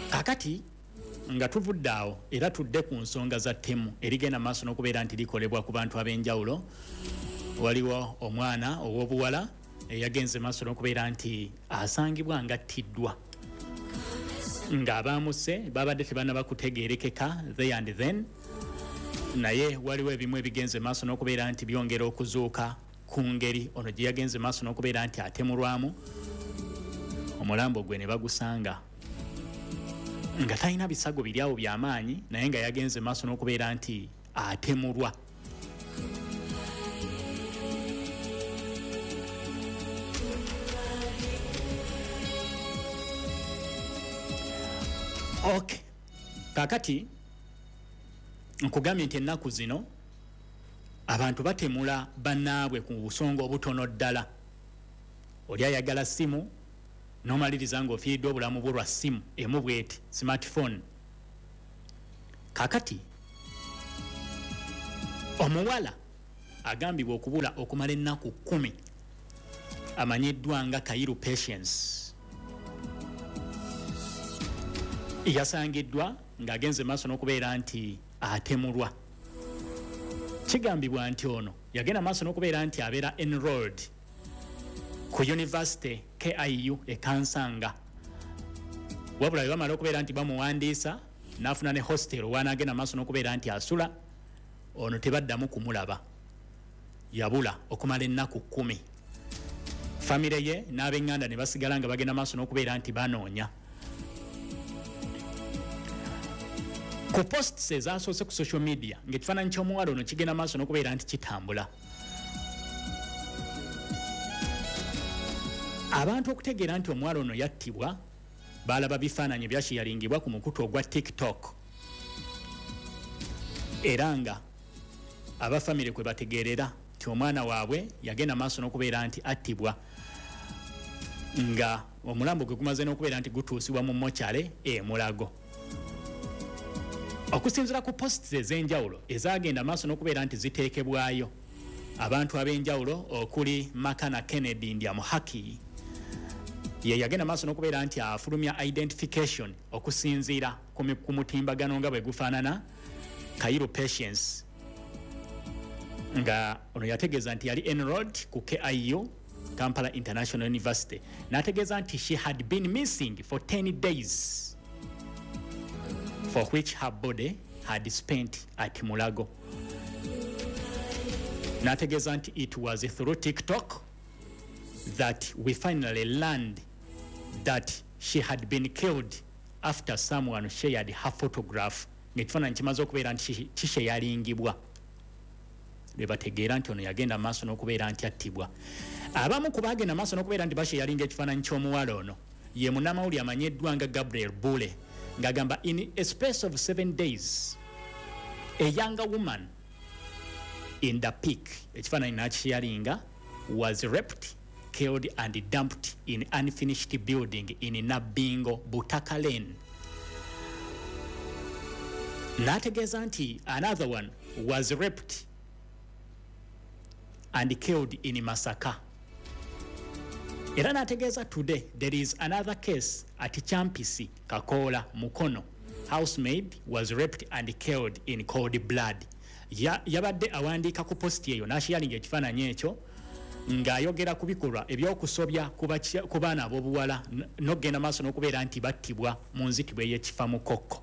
kakati nga tuvudde era tudde ku nsonga za ttemu erigenda maaso n'okubeera nti likolebwa ku bantu ab'enjawulo. Waliwo omwana ow'obuwala eyagenze maaso n'okubeera nti asangibwa ngattiddwa ng'abaamuse babadde tebannaba kutegeerekeka there and then, naye waliwo ebimu ebigenze maaso n'okubeera nti byongera okuzuuka ku ngeri ono gye yagenze maaso n'okubeera nti atemulwamu. Omulambo gwe ne bagusanga nga talina bisago biri awo by'amaanyi, naye nga yagenze maaso n'okubeera nti atemulwa. Okay, kakati nkugambye nti ennaku zino abantu batemula bannaabwe ku busonga obutono ddala. Oli ayagala simu n'omaliriza ng'ofiiridde obulamu bwo lwa simu emu bweti smartphone. Kakati omuwala agambibwa okubula okumala ennaku 10 amanyiddwa nga Kairu Patience yasangiddwa ng'agenze maaso n'okubeera nti atemulwa. Kigambibwa nti ono yagenda maaso n'okubeera nti abeera enrolled ku University KIU Kansanga, wabula bamala okubeera nti bamuwandiisa n'afuna ne hostel wanaagenda maaso n'okubeera nti asula, ono tebaddamu kumulaba, yabula okumala ennaku 10. Famire ye n'ab'enganda ne basigala nga bagenda maaso n'okubeera nti banoonya. Ku posts ezasoose ku social media ng'ekifaananyi ky'omuwala ono kigenda maaso n'okubeera nti kitambula. Abantu okutegeera nti omuwala ono yattibwa balaba bifaananyi ebyashiyalingibwa ku mukutu ogwa TikTok, era nga abafamire kwe bategeerera nti omwana waabwe yagenda maaso n'okubeera nti attibwa, nga omulambo gwe gumaze n'okubeera nti gutuusibwa mu mochale Mulago. Okusinziira ku posts ez'enjawulo ezagenda maaso n'okubeera nti ziteekebwayo abantu ab'enjawulo okuli Makana Kennedy Ndyamuhaki, ye yagenda maaso n'okubeera nti afulumya identification okusinziira ku mutimbagano nga bwe gufaanana Kairu Patience, nga ono yategeeza nti yali enrolled ku KIU Kampala International University, n'ategeeza nti she had been missing for 10 days for which her body had spent at Mulago. N'ategeeza nti it was through TikTok that we finally learned that she had been killed after someone shared her photograph. Ng'ekifaananyi kimaze okubeera nti kisheyalingibwa, be bategeera nti ono yagenda maaso n'okubeera nti attibwa. Abamu ku baagenda maaso n'okubeera nti basheyalinga ekifaananyi ky'omuwala ono ye munnamawulire amanyiddwa nga Gabriel Bule, ng'agamba in a space of 7 days a younger woman in the peak, ekifaananyi n'akisheyalinga, was raped, killed and dumped in unfinished building in Nabingo, Butaka Lane. N'ategeeza nti another one was raped and killed in Masaka. Era n'ategeeza today there is another case at Champisi, Kakola, Mukono. Housemaid was raped and killed in cold blood. Yabadde awandiika ku posti eyo n'ashiyalinga ekifaananyi ekyo ng'ayogera ku bikolwa eby'okusobya ku baana ab'obuwala n'okugenda maaso n'okubeera nti battibwa mu nzitibwa ey'ekifa mukokko.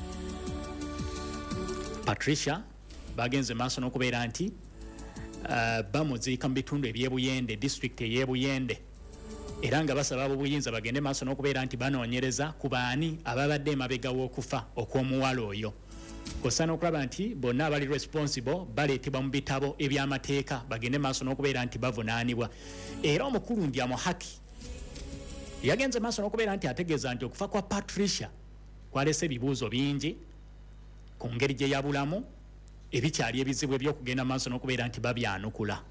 Patricia bagenze maaso n'okubeera nti bamuziika mu bitundu eby'Ebuyende, district ey'Ebuyende, era nga basaba ab'obuyinza bagende maaso n'okubeera nti banoonyereza ku baani ababadde emabega w'okufa okw'omuwala oyo. Kosa n'okulaba nti bonna abali responsible baleetebwa mu bitabo eby'amateeka bagende maaso n'okubeera nti bavunaanibwa. Era omukulu Ndyamuhaki yagenze maaso n'okubeera nti ategeeza nti okufa kwa Patricia kwalese ebibuuzo bingi ku ngeri gye yabulamu, ebikyali ebizibu eby'okugenda maaso n'okubeera nti babyanukula.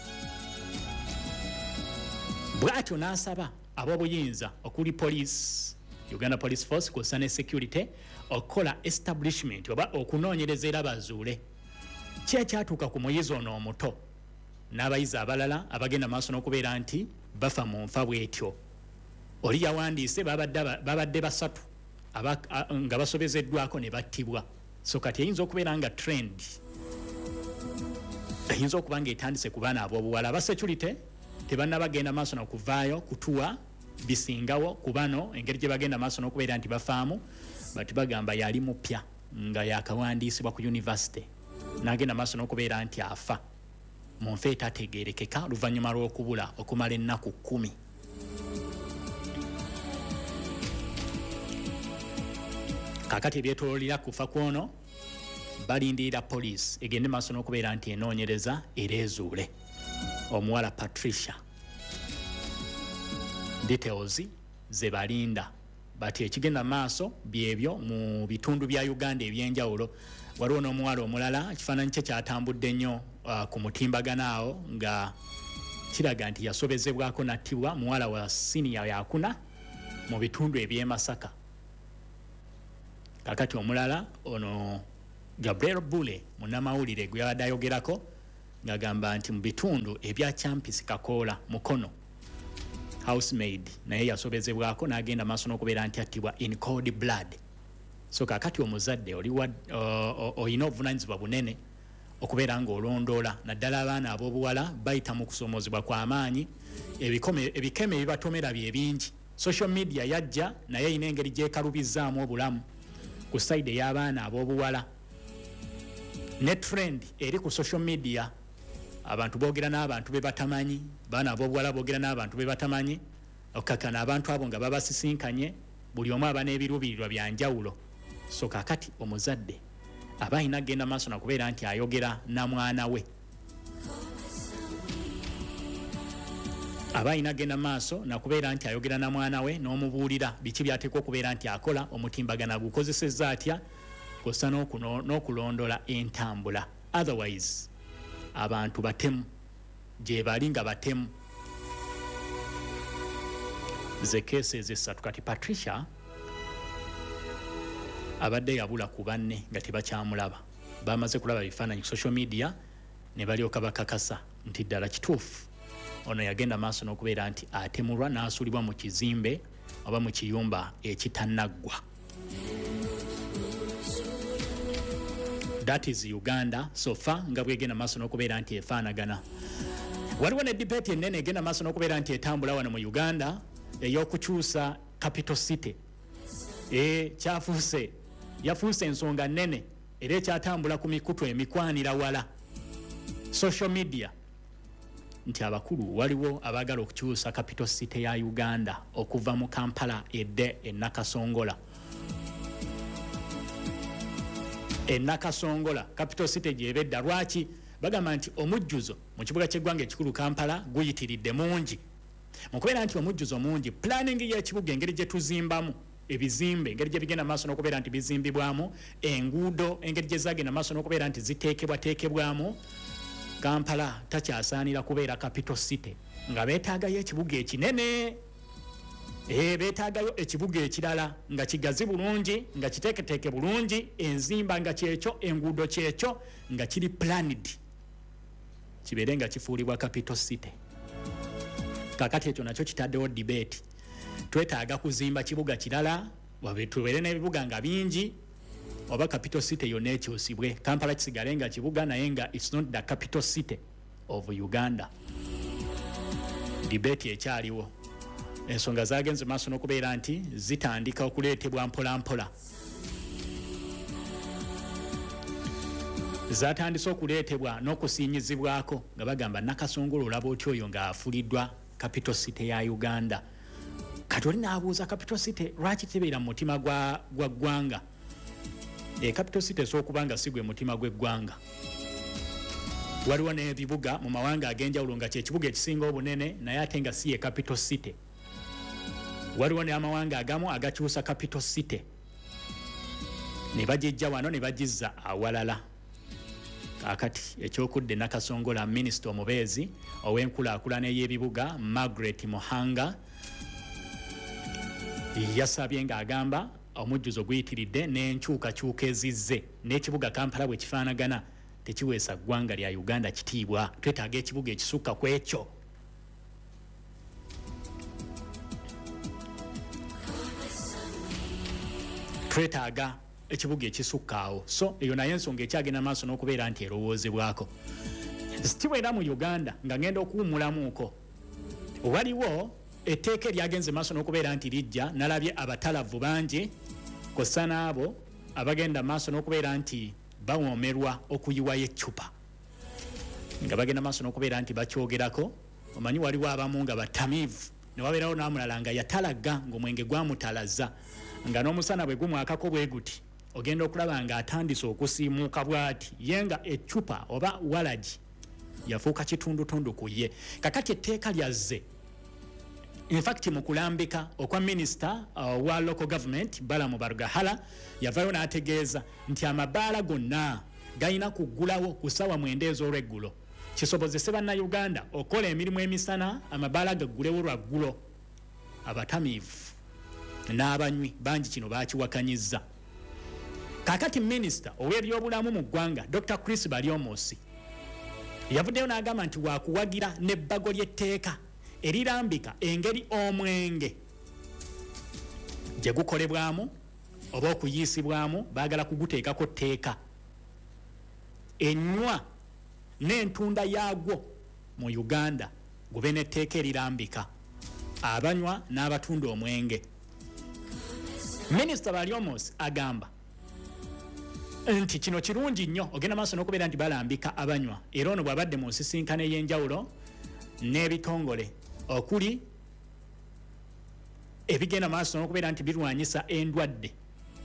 Bw'atyo n'asaba ab'obuyinza okuli police, Uganda Police Force kw'ossa ne security okukola establishment oba okunoonyereza era bazuule ki ekyatuuka ku muyizi ono omuto n'abayizi abalala abagenda maaso n'okubeera nti bafa mu nfa bw'etyo. Oli yawandiise babadde basatu nga basobezeddwako ne battibwa. So kati eyinza okubeera nga trend eyinza okuba nga etandise ku baana ab'obuwala. Aba security tebannabagenda maaso n'okuvaayo kutuwa bisingawo ku bano engeri gye bagenda maaso n'okubeera nti bafaamu, bati bagamba yali mupya nga yakawandiisibwa ku university n'agenda maaso n'okubeera nti afa mu nfa etategeerekeka oluvannyuma lw'okubula okumala ennaku 10. Kakati ebyetoololera kufa kwono balindirira poliisi egende maaso n'okubeera nti enoonyereza era ezuule omuwala Patricia. Details ze balinda bati ekigenda maaso byebyo mu bitundu bya Uganda ebyenjawulo. Waliwo n'omuwala omulala ekifaananyi kye kyatambudde nnyo ku mutimbagano awo nga kiraga nti yasobezebwako nattibwa, muwala wa siniya yakuna mu bitundu eby'e Masaka. Kakati omulala ono Gabriel Bule munnamawulire gwe yabadde ayogerako ng'agamba nti mu bitundu ebya Champis Kakoola Mukono housemaid naye yasobezebwako n'agenda maaso n'okubeera nti attibwa in cold blood. So kakati omuzadde olina obuvunaanyizibwa bunene okubeera ng'olondoola naddala abaana ab'obuwala bayita mu kusomoozebwa kw'amaanyi. Ebikeme ebibatomera bye bingi. Social media yajja naye erina engeri gy'ekalubizzaamu obulamu ku side ey'abaana ab'obuwala. Ne trend eri ku social media, abantu boogera n'abantu be batamanyi, baana ab'obuwala boogera n'abantu be batamanyi, okakana abantu abo nga babasisinkanye, buli omu aba n'ebiruubirirwa bya njawulo. So kakati omuzadde aba alina agenda maaso nakubeera nti ayogera na mwana we, aba alina agenda maaso nakubeera nti ayogera na mwana we n'omubuulira biki byateekwa okubeera nti akola, omutimbagano agukozesezza atya, kosa n'okulondola entambula. Otherwise abantu batemu gye bali nga batemu. Ze cases essatu. Kati Patricia abadde yabula ku banne nga tebakyamulaba, bamaze kulaba bifaananyi ku social media ne balyoka bakakasa nti ddala kituufu ono yagenda maaso n'okubeera nti atemulwa n'asuulibwa mu kizimbe oba mu kiyumba ekitannaggwa. That is Uganda so far nga bwegenda maaso n'okubeera nti efaanagana. Waliwo ne debate ennene egenda maaso n'okubeera nti etambula wano mu Uganda ey'okukyusa capital city. Yafuuse ensonga nnene era ekyatambula ku mikutu emikwanira wala social media nti abakulu waliwo abaagala okukyusa capital city ya Uganda okuva mu Kampala edde Nakasongola. Nakasongola capital city gyebedda. Lwaki? Bagamba nti omujjuzo mu kibuga ky'eggwanga ekikulu Kampala guyitiridde mungi. Mu kubeera nti omujjuzo mungi, planning y'ekibuga engeri gye tuzimbamu ebizimbe, engeri gye bigenda maaso n'okubeera nti bizimbibwamu, enguudo engeri gye zaagenda maaso n'okubeera nti ziteekebwamu, Kampala takyasaanira kubeera capital city nga beetaagayo ekibuga ekinene. Beetaagayo ekibuga ekirala nga kigazi bulungi, nga kiteeketeeke bulungi, enzimba nga kyekyo, enguudo kyekyo, nga kiri planned kibeere nga kifuulibwa capital city. Kakati ekyo nakyo kitaddewo debate. Twetaaga kuzimba kibuga kirala tubeere n'ebibuga nga bingi, oba capital city yonna ekyusibwe, Kampala kisigale nga kibuga naye nga it's not the capital city of Uganda. Debate ekyaliwo. Ensonga zaagenze maaso n'okubeera nti zitandika okuleetebwa mpola mpola. Zatandise okuleetebwa n'okusiinyizibwako nga bagamba Nakasongola olaba otyo oyo ng'afuliddwa capital city ya Uganda. Kati oli n'abuuza capital city lwaki tebeera mu mutima gwa ggwanga? Capital city esookuba nga si gwe mutima gw'eggwanga. Waliwo n'ebibuga mu mawanga ag'enjawulo nga kyekibuga ekisinga obunene naye ate nga si ye capital city. Waliwo n'amawanga agamu agakyusa capital city ne bagijja wano ne bagizza awalala. Kakati ekyokudde Nakasongola minisita omubeezi ow'enkulaakulana y'ebibuga Margaret Muhanga yasabye ng'agamba omujjuzo guyitiridde n'enkyukakyuka ezizze n'ekibuga Kampala bwe kifaanagana tekiweesa ggwanga lya Uganda kitiibwa. Twetaaga ekibuga ekisukka ku ekyo. twetaaga ekibuga ekisukkaawo. So eyo naye ensonga ekyagenda maaso n'okubeera nti erowoozebwako. Sitiwera mu Uganda nga ngenda okuwumulamuuko waliwo etteeka eryagenze maaso n'okubeera nti lijja, nalabye abatalavu bangi kosa n'abo abagenda maaso n'okubeera nti bawoomerwa okuyiwayo eccupa nga bagenda maaso n'okubeera nti bakyogerako. Omanyi waliwo abamu nga batamiivu ne wabeerawo n'amulala nga yatalaga ng'omwenge gwamutalaza nga n'omusana bwe gumwakako bwe guti ogenda okulaba nga atandise okusiimuuka bw'ati ye nga eccupa oba walagi yafuuka kitundutundu ku ye. Kakati etteeka lyazze in fact mu kulambika okwa minisita wa local government Balamu Barugahala yavayo n'ategeeza nti amabaala gonna galina kuggulawo ku ssaawa 9 ez'olweggulo. Kisobozese bannayuganda okola emirimu emisana amabaala gaggulewo lwaggulo. Abatamiivu n'abanywi bangi kino baakiwakanyizza. Kakati minisita ow'ebyobulamu mu ggwanga Dr. Chris Baryomosi yavuddeyo n'agamba nti waakuwagira n'ebbago ly'etteeka erirambika engeri omwenge gye gukolebwamu oba okuyiisibwamu baagala kuguteekako tteeka. Ennywa n'entunda yaagwo mu Uganda gube n'etteeka erirambika abanywa n'abatunda omwenge. Minisita Baryomosi agamba nti kino kirungi nnyo ogenda maaso n'okubeera nti balambika abanywa era ono bw'abadde mu nsisinkano ey'enjawulo n'ebitongole okuli ebigenda maaso n'okubeera nti birwanyisa endwadde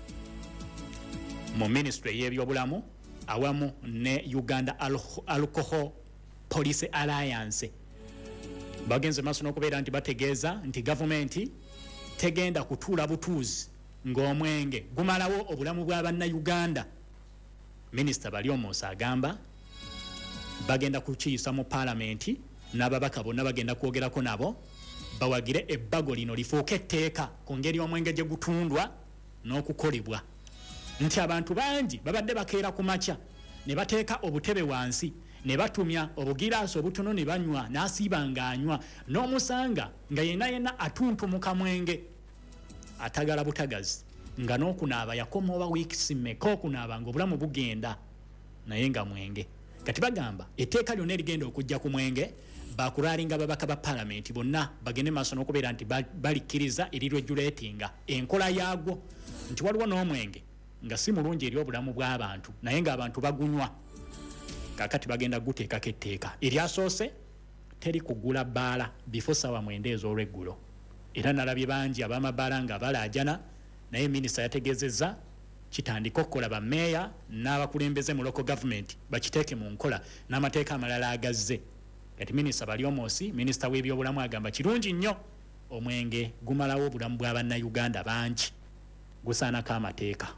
mu minisitule y'ebyobulamu awamu ne Uganda Alcohol Police Alliance bagenze maaso n'okubeera nti bategeeza nti gavumenti tegenda kutuula butuuzi ng'omwenge gumalawo obulamu bw'Abannayuganda. Minisita Baryomosi agamba bagenda kukiyisa mu paalamenti n'ababaka bonna bagenda kwogerako nabo bawagire ebbago lino lifuuke etteeka ku ngeri omwenge gye gutundwa n'okukolebwa. Nti abantu bangi babadde bakeera ku makya ne bateeka obutebe wansi ne batumya obugiraasi obutono ne banywa n'asiiba ng'anywa n'omusanga nga yenna atuntumuka mwenge atagala butagazi nga n'okunaaba yakoma oba wiikisi mmeka okunaaba ng'obulamu bugenda naye nga mwenge. Kati bagamba etteeka lyonna erigenda okujja ku mwenge bakulaalinga babaka ba paalamenti bonna bagende maaso n'okubeera nti balikkiriza erirwejuleetinga enkola yaagwo nti waliwo n'omwenge nga si mulungi eri obulamu bw'abantu naye ng'abantu bagunywa. Kakati bagenda guteekako etteeka eryasoose teri kugula bbaala bifo ssaawa 9 ez'olweggulo era nalabye bangi ab'amabaala nga balaajana naye minisita yategeezezza kitandika okukola bammeeya n'abakulembeze mu local government bakiteeke mu nkola n'amateeka amalala agazze. Kati minisita Baryomosi minisita w'ebyobulamu agamba kirungi nnyo omwenge gumalawo obulamu bw'Abannayuganda bangi gusaanako amateeka.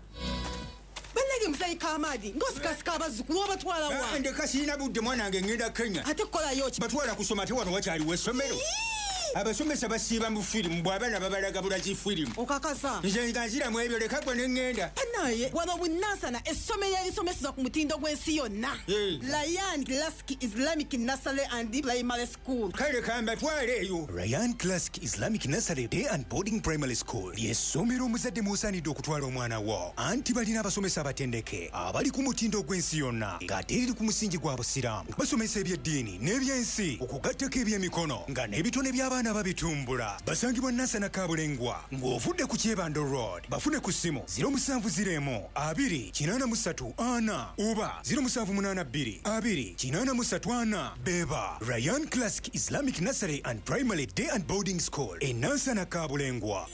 Mzee Kamadi ngosikasika abazzukulu obatwala wa ndeka sirina budde mwana wange ngenda Kenya ate kukolayo ki batwala kusoma te wano wakyaliwo essomero abasomesa basiiba mu firimu bw'abaana babalagabula kifirimu okakasa nze nga nziramu ebyo leka gwe ne ŋŋenda naye wano bunansana essomero erisomeseza ku mutindo gw'ensi yonna Ryan Classic Islamic Nursery and Primary School kale kambatwale eyo. Ryan Classic Islamic Nursery Day and Boarding Primary School ly'essomero omuzadde musaanidde okutwala omwana wo anti balina abasomesa abatendeke abali ku mutindo gw'ensi yonna ng'ate eriri ku musingi gwa busiraamu basomesa ebyeddiini n'ebyensi okugattako ebyemikono nga n'ebitone by'abaana babitumbula. Basangibwa Nansana Kabulengwa ng'ovudde ku Kyebando Road bafune ku ssimu 0702-834 oba 0782-834 beba. Ryan Classic Islamic Nursery and Primary Day and Boarding School e Nansana Kabulengwa.